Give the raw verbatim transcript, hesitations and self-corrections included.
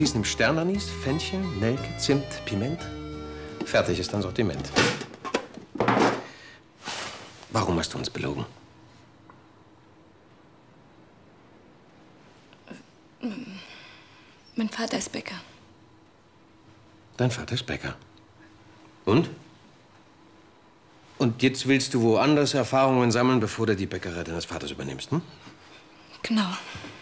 Gießen im Sternanis, Fenchel, Nelke, Zimt, Piment. Fertig ist dein Sortiment. Warum hast du uns belogen? Mein Vater ist Bäcker. Dein Vater ist Bäcker. Und? Und jetzt willst du woanders Erfahrungen sammeln, bevor du die Bäckerei deines Vaters übernimmst, hm? Genau.